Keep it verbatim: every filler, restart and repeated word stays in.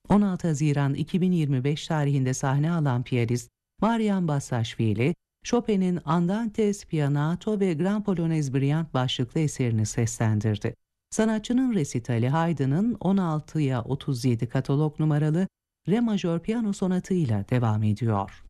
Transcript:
on altı Haziran iki bin yirmi beş tarihinde sahne alan piyanist Marian Bassaşvili, Chopin'in Andante Spianato ve Grand Polonaise Brillante başlıklı eserini seslendirdi. Sanatçının resitali Haydn'ın on altıya otuz yedi katalog numaralı Re majör piyano sonatıyla devam ediyor.